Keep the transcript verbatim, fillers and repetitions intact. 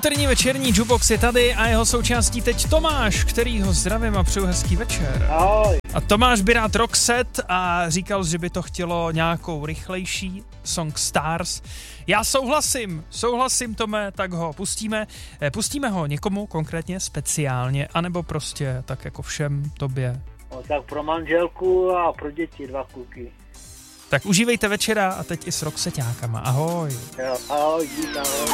Úterní večerní Jukebox je tady a jeho součástí teď Tomáš, který ho zdravím a přeju hezký večer. Ahoj. A Tomáš by rád Roxette a říkal, že by to chtělo nějakou rychlejší song Stars. Já souhlasím, souhlasím Tome, tak ho pustíme. Pustíme ho někomu konkrétně speciálně, anebo prostě tak jako všem tobě. No, tak pro manželku a pro děti dva kluky. Tak užívejte večera a teď i s Roxeťákama. Ahoj. Jo, ahoj, dík, ahoj.